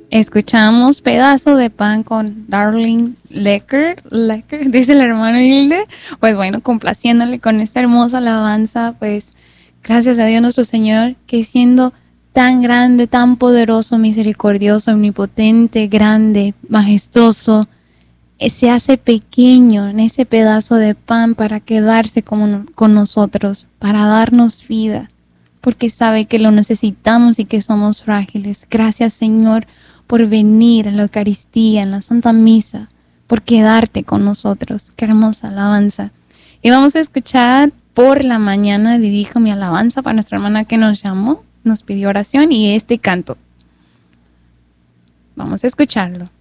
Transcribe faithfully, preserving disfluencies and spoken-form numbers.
Escuchamos Pedazo de Pan con Darling Lecker, Lecker, dice el hermano Hilde. Pues bueno, complaciéndole con esta hermosa alabanza, pues gracias a Dios nuestro Señor, que siendo tan grande, tan poderoso, misericordioso, omnipotente, grande, majestuoso, se hace pequeño en ese pedazo de pan para quedarse con, con nosotros, para darnos vida, porque sabe que lo necesitamos y que somos frágiles. Gracias, Señor, por venir a la Eucaristía, en la Santa Misa, por quedarte con nosotros. Qué hermosa alabanza. Y vamos a escuchar Por la Mañana, dirijo mi alabanza para nuestra hermana que nos llamó, nos pidió oración y este canto. Vamos a escucharlo.